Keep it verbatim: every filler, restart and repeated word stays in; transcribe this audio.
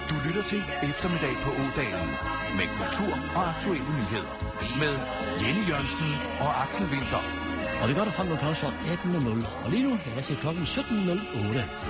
Du lytter til Eftermiddag på Ådalen med kultur og aktuelle nyheder. Med Jenny Jørgensen og Axel Winther. Og vi går der frem med klokken atten nul nul. Og lige nu, jeg siger klokken sytten nul otte.